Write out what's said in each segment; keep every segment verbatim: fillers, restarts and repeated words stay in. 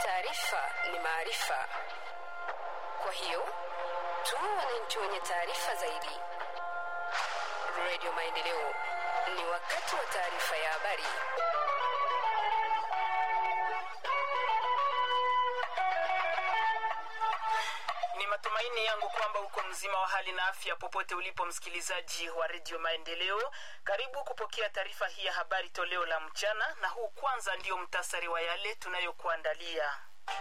taarifa ni maarifa. Kwa hiyo, tuwe wananchi wenye taarifa zaidi. Radio Maendeleo, ni wakati wa taarifa ya habari. Ni matumaini yangu kwamba uko mzima wa hali na afya popote ulipo, msikilizaji wa Radio Maendeleo. Karibu kupokea taarifa hii ya habari toleo la mchana, na huu kwanza ndio mtasari wa yale tunayokuandalia.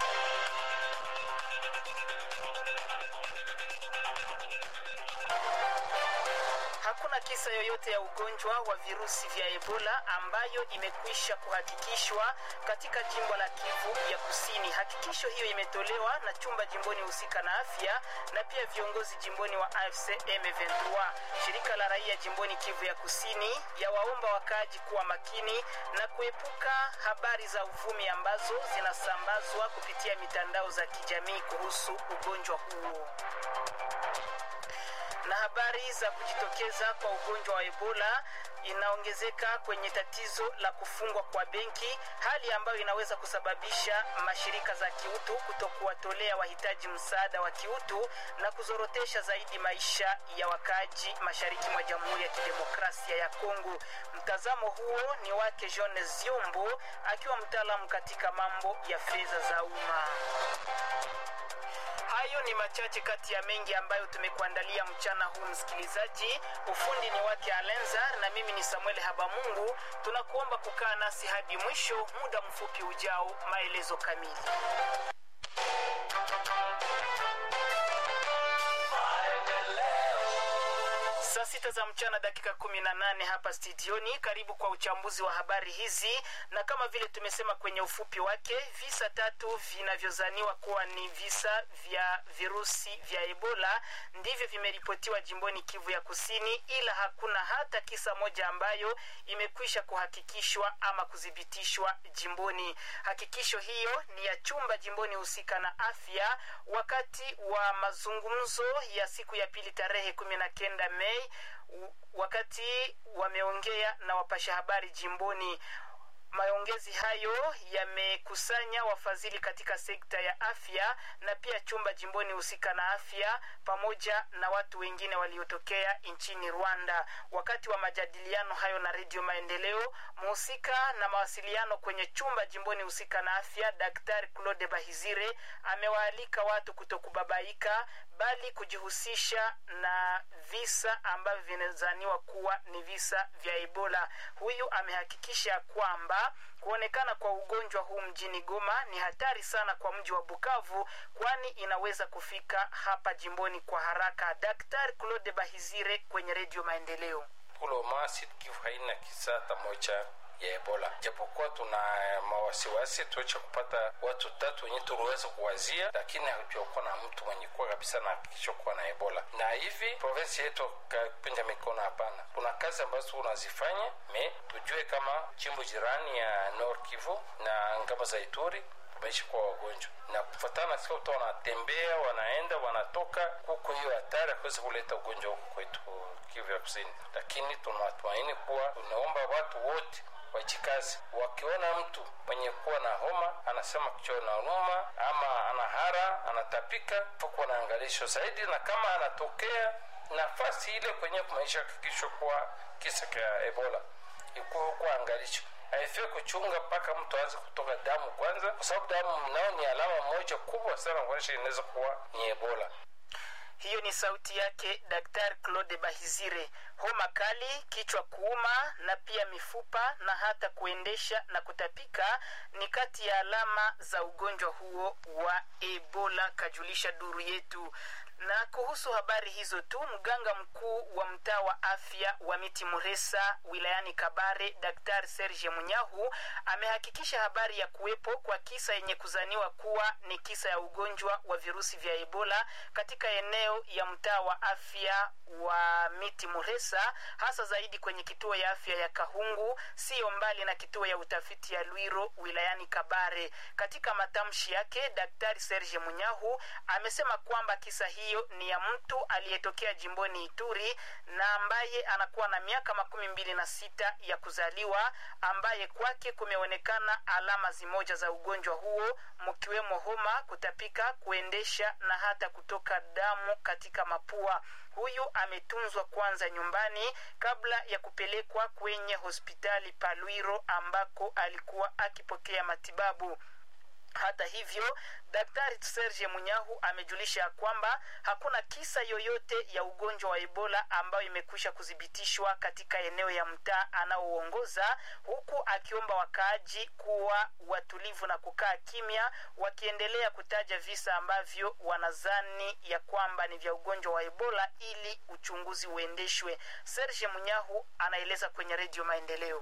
Hakuna kisa yoyote ya ugonjwa wa virusi vya Ebola ambayo imekwisha kuhakikishwa katika jimbo la Kivu ya Kusini. Hakikisho hiyo imetolewa na chumba jimboni husika na afya na pia viongozi jimboni wa A F C M ishirini na tatu. Shirika la raia jimboni Kivu ya Kusini yawaomba wakaaji kuwa makini na kuepuka habari za uvumi ambazo zinasambazwa kupitia mitandao za kijamii kuhusu ugonjwa huo. Na habari za kujitokeza kwa ugonjwa wa Ebola inaongezeka kwenye tatizo la kufungwa kwa benki, hali ambayo inaweza kusababisha mashirika za kiutu kutokuwatolea wahitaji msaada wa kiutu na kuzorotesha zaidi maisha ya wakaaji mashariki mwa Jamhuri ya Kidemokrasia ya Kongo. Mtazamo huo ni wake John Ziombo, akiwa mtaalamu katika mambo ya fedha za umma. Hayo ni machache kati ya mengi ambayo tumekuandalia mchana huu, msikilizaji. Ufundi ni wake Alenza na mimi ni Samuel Habamungu. Tunakuomba kukaa nasi hadi mwisho. Muda mfupi ujao, maelezo kamili. Saa sita za mchana dakika kumi na nane hapa studioni. Karibu kwa uchambuzi wa habari hizi, na kama vile tumesema kwenye ufupi wake, visa tatu vinavyozaniwa kuwa ni visa vya virusi vya Ebola ndivyo vimeripotiwa jimboni Kivu ya Kusini, ila hakuna hata kisa moja ambayo imekwisha kuhakikishwa ama kudhibitishwa jimboni. Hakikisho hiyo ni ya chumba jimboni husika na afya wakati wa mazungumzo ya siku ya pili tarehe kumi na kenda Mei, wakati wameongea na wapasha habari jimboni. Maongezi hayo yamekusanya wafadhili katika sekta ya afya na pia chumba jimboni husika na afya pamoja na watu wengine waliotokea nchini Rwanda. Wakati wa majadiliano hayo na Radio Maendeleo, mhusika na mawasiliano kwenye chumba jimboni husika na afya, Daktari Claude Bahizire, amewaalika watu kutokubabaika bali kujihusisha na visa ambavyo vinazaniwa kuwa ni visa vya Ebola. Huyu amehakikisha kwamba kuonekana kwa ugonjwa huu mjini Goma ni hatari sana kwa mji wa Bukavu, kwani inaweza kufika hapa jimboni kwa haraka. Daktari Claude Bahizire kwenye Radio Maendeleo. Kulo masi Kivu haina kisa hata moja ya Ebola. Japokuwa tuna mawasiwasi tuacha kupata watu tatu wenye tuliweza kuwazia, lakini hakuwa na mtu mwenye kwa kabisa na hakikisho kuwa na Ebola. Na hivi province yetu kapenja mikono hapana. Kuna kazi ambazo tunazifanya, me tujue kama jimbo jirani ya Nord Kivu na ngamba za Ituri kumeishi kwa wagonjwa. Na kufuatana sio watu wanatembea, wanaenda, wanatoka, huko hiyo hatari kuweza kuleta ugonjwa huko kwetu Kivu ya Kusini. Lakini tunatumaini kuwa, tunaomba watu wote wajikazi. Wakiona mtu mwenye kuwa na homa, anasema kichwa na homa ama anahara, anatapika, tuko na angalisho zaidi, na kama anatokea nafasi ile kwenye kumaisha hakikisho kwa kisa cha Ebola iko kwa angalisho. Haifai kuchunga paka mtu aanze kutoka damu kwanza, kwa sababu damu nao ni alama moja kubwa sana kuonyesha inaweza kuwa ni Ebola. Hiyo ni sauti yake Daktari Claude Bahizire. Homa kali, kichwa kuuma na pia mifupa na hata kuendesha na kutapika ni kati ya alama za ugonjwa huo wa Ebola, kajulisha duru yetu. Na kuhusu habari hizo tu, mganga mkuu wa mtaa wa afya wa Miti Muresa wilayani Kabare, Daktari Serge Munyahu, amehakikisha habari ya kuwepo kwa kisa yenye kuzaniwa kuwa ni kisa ya ugonjwa wa virusi vya Ebola katika eneo ya mtaa wa afya wa Miti Muresa, hasa zaidi kwenye kituo ya afya ya Kahungu, sio mbali na kituo ya utafiti ya Luiro wilayani Kabare. Katika matamshi yake, Daktari Serge Munyahu amesema kwamba kisa hii hiyo ni ya mtu aliyetokea jimboni Ituri na ambaye anakuwa na miaka makumi mbili na sita ya kuzaliwa, ambaye kwake kumeonekana alama zimoja za ugonjwa huo, mkiwemo homa, kutapika, kuendesha na hata kutoka damu katika mapua. Huyu ametunzwa kwanza nyumbani kabla ya kupelekwa kwenye hospitali Palwiro ambako alikuwa akipokea matibabu. Hata hivyo, Daktari Serge Munyahu amejulisha kwamba hakuna kisa yoyote ya ugonjwa wa Ebola ambayo imekwisha kudhibitishwa katika eneo ya mtaa anaoongoza, huku akiomba wakaaji kuwa watulivu na kukaa kimya, wakiendelea kutaja visa ambavyo wanazani ya kwamba ni vya ugonjwa wa Ebola ili uchunguzi uendeshwe. Serge Munyahu anaeleza kwenye Radio Maendeleo.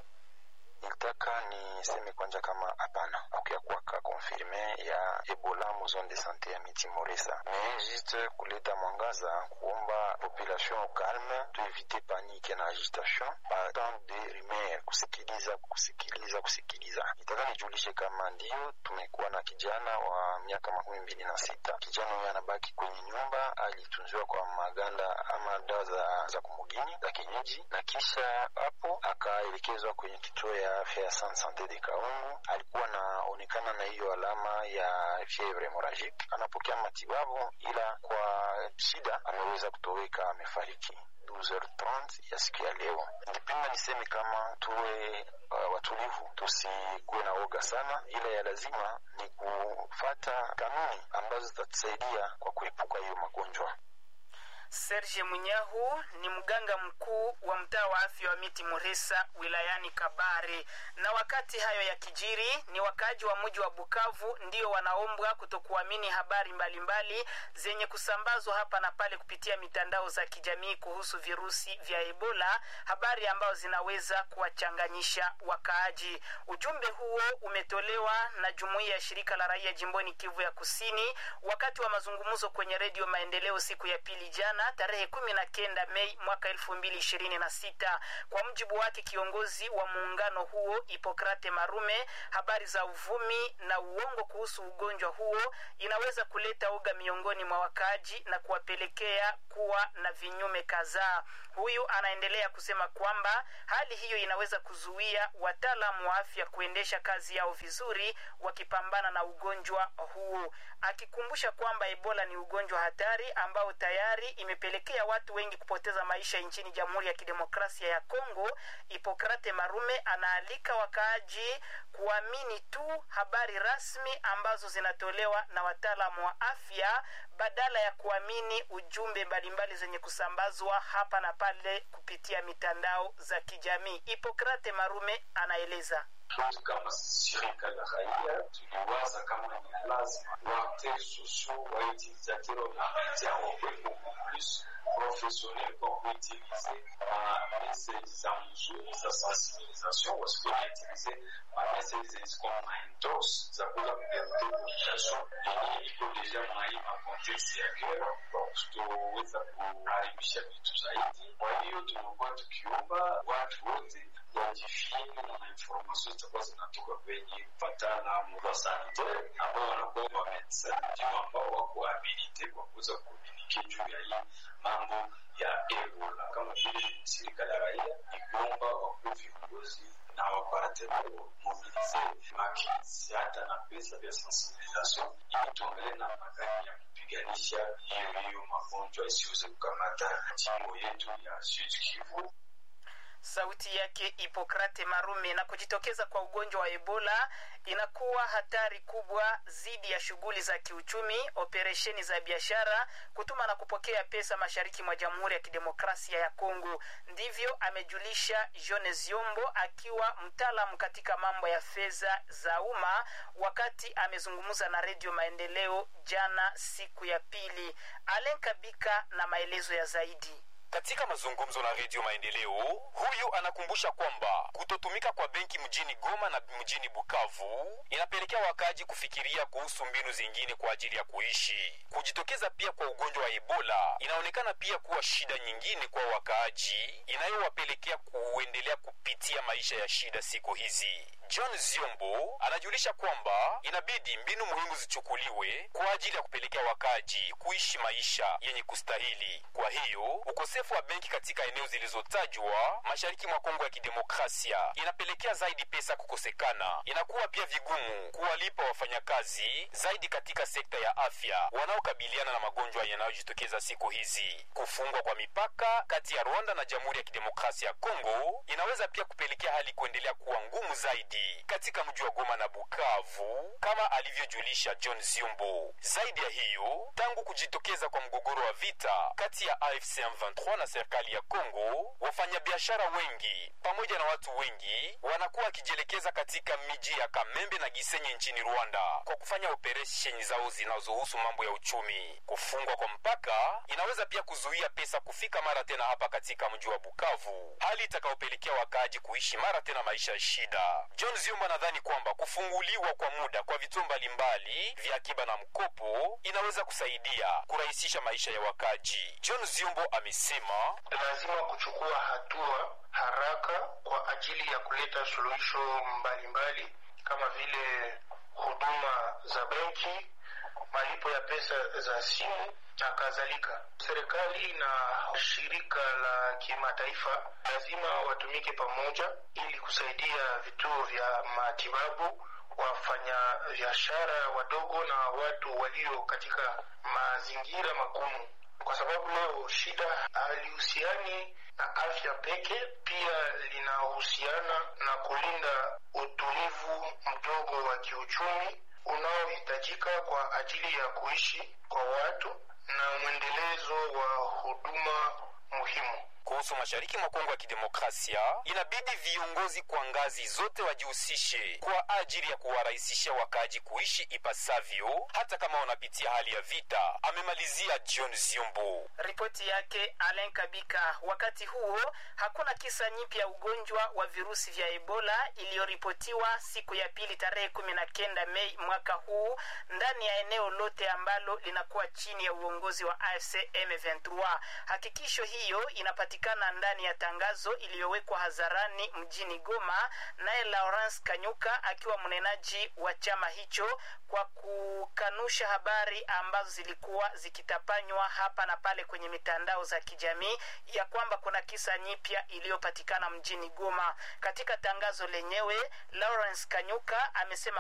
Nitaka niseme kwanza kama hapana akuyakuwa ka confirme ya Ebola mu zone de santé ya Miti Moresa, mais juste kuleta mwangaza, kuomba population calme, tuevite panique na agitation, partant de rumeur, kusikiliza kusikiliza kusikiliza. Nitaka nijulishe kama ndio tumekuwa na kijana wa miaka makumi mbili na sita. Kijana huyo anabaki kwenye nyumba, alitunziwa kwa maganda ama dawa za, za kumugini za kienyeji, na kisha hapo akaelekezwa kwenye kituo ya afya ya Santé de Kaungu. Alikuwa naonekana na hiyo alama ya fievre hemorrhagique, anapokea matibabu, ila kwa shida ameweza kutoweka, amefariki douze heures trente ya siku ya leo. Ndipenda niseme kama tuwe uh, watulivu, tusikuwe na oga sana, ila ya lazima ni kufata kanuni ambazo zitatusaidia kwa kuepuka hiyo magonjwa. Serge Munyahu ni mganga mkuu wa mtaa wa afya wa Miti Moresa wilayani Kabare. Na wakati hayo ya kijiri, ni wakaji wa mji wa Bukavu ndio wanaombwa kutokuamini habari mbalimbali mbali zenye kusambazwa hapa na pale kupitia mitandao za kijamii kuhusu virusi vya Ebola, habari ambazo zinaweza kuwachanganyisha wakaaji. Ujumbe huo umetolewa na jumuiya ya shirika la raia jimboni Kivu ya Kusini wakati wa mazungumzo kwenye Radio Maendeleo siku ya pili jana tarehe kumi na kenda Mei mwaka elfu mbili ishirini na sita. Kwa mjibu wake kiongozi wa muungano huo Hipokrate Marume, habari za uvumi na uongo kuhusu ugonjwa huo inaweza kuleta uga miongoni mwa wakaaji na kuwapelekea kuwa na vinyume kadhaa. Huyu anaendelea kusema kwamba hali hiyo inaweza kuzuia wataalamu wa afya kuendesha kazi yao vizuri wakipambana na ugonjwa huo, akikumbusha kwamba Ebola ni ugonjwa hatari ambao tayari imepelekea watu wengi kupoteza maisha nchini Jamhuri ya Kidemokrasia ya Kongo. Hipokrate Marume anaalika wakaaji kuamini tu habari rasmi ambazo zinatolewa na wataalamu wa afya badala ya kuamini ujumbe mbalimbali zenye kusambazwa hapa na pale kupitia mitandao za kijamii. Hipokrate Marume anaeleza. Kama shirika la raia tuliwaza kama ni lazima waakter sociaux wautilisateur wa media wawe plus professionnel kwa kuutilize message za mzuri za sensibilisation, wasiku wautilize messages kama endos za kuza kupermete population yenye iko deja mwa hii makonteksti ya guerre kwa kutoweza kuharibisha vitu zaidi. Kwa hiyo tunakuwa tukiomba watu wote wajifiende na information zitakuwa zinatoka kwenye wataalamu wa sanitari ambao wanakuwa wa medicine, ndio ambao wako habilite kwa kuweza kukomunike juu ya hii mambo ya Ebola. Kama vile shirika la raia ikiomba wakuu viongozi na wapate mobilize makizi hata na pesa vya sensibilisation ili tuangalie na magani ya kupiganisha hiyo hiyo magonjwa isiweze kukamata jimbo yetu ya Sud Kivu. Sauti yake Hipokrate Marume. Na kujitokeza kwa ugonjwa wa Ebola inakuwa hatari kubwa zidi ya shughuli za kiuchumi, operesheni za biashara, kutuma na kupokea pesa mashariki mwa Jamhuri ya Kidemokrasia ya Kongo. Ndivyo amejulisha Jones Yombo akiwa mtaalamu katika mambo ya fedha za umma wakati amezungumza na Radio Maendeleo jana siku ya pili. Alen Kabika na maelezo ya zaidi. Katika mazungumzo na Radio Maendeleo, huyu anakumbusha kwamba kutotumika kwa benki mjini Goma na mjini Bukavu inapelekea wakaji kufikiria kuhusu mbinu zingine kwa ajili ya kuishi. Kujitokeza pia kwa ugonjwa wa Ebola inaonekana pia kuwa shida nyingine kwa wakaji inayowapelekea kuendelea kupitia maisha ya shida siku hizi. John Ziombo anajulisha kwamba inabidi mbinu muhimu zichukuliwe kwa ajili ya kupelekea wakaji kuishi maisha yenye kustahili. Kwa hiyo, ukosefu wa benki katika eneo zilizotajwa mashariki mwa Kongo ya Kidemokrasia inapelekea zaidi pesa kukosekana. Inakuwa pia vigumu kuwalipa wafanyakazi zaidi katika sekta ya afya wanaokabiliana na magonjwa yanayojitokeza siku hizi. Kufungwa kwa mipaka kati ya Rwanda na Jamhuri ya Kidemokrasia ya Kongo inaweza pia kupelekea hali kuendelea kuwa ngumu zaidi katika mji wa Goma na Bukavu, kama alivyojulisha John Ziombo. Zaidi ya hiyo, tangu kujitokeza kwa mgogoro wa vita kati ya A F C M ishirini na tatu na serikali ya Kongo, wafanyabiashara wengi pamoja na watu wengi wanakuwa wakijielekeza katika miji ya Kamembe na Gisenyi nchini Rwanda kwa kufanya operesheni zao zinazohusu mambo ya uchumi. Kufungwa kwa mpaka inaweza pia kuzuia pesa kufika mara tena hapa katika mji wa Bukavu, hali itakayopelekea wakaaji kuishi mara tena maisha ya shida. John Ziombo anadhani kwamba kufunguliwa kwa muda kwa vituo mbalimbali vya akiba na mkopo inaweza kusaidia kurahisisha maisha ya wakaaji. John Ziombo amesema lazima kuchukua hatua haraka kwa ajili ya kuleta suluhisho mbalimbali kama vile huduma za benki, malipo ya pesa za simu na kadhalika. Serikali na shirika la kimataifa lazima watumike pamoja ili kusaidia vituo vya matibabu, wafanya biashara wadogo na watu walio katika mazingira magumu, kwa sababu leo shida halihusiani na afya peke, pia linahusiana na kulinda utulivu mdogo wa kiuchumi unaohitajika kwa ajili ya kuishi kwa watu na mwendelezo wa huduma muhimu. Kuhusu mashariki mwa Kongo ya Kidemokrasia, inabidi viongozi kwa ngazi zote wajihusishe kwa ajili ya kuwarahisishia wakaji kuishi ipasavyo hata kama wanapitia hali ya vita, amemalizia John Ziombo. Ripoti yake Alain Kabika. Wakati huo hakuna kisa nyipya ya ugonjwa wa virusi vya Ebola iliyoripotiwa siku ya pili tarehe kumi na kenda Mei mwaka huu ndani ya eneo lote ambalo linakuwa chini ya uongozi wa A F C M ishirini na tatu. Hakikisho hiyo inapatikana ndani ya tangazo iliyowekwa hadharani mjini Goma naye Lawrence Kanyuka akiwa mnenaji wa chama hicho, kwa kukanusha habari ambazo zilikuwa zikitapanywa hapa na pale kwenye mitandao za kijamii ya kwamba kuna kisa nyipya iliyopatikana mjini Goma. Katika tangazo lenyewe, Lawrence Kanyuka amesema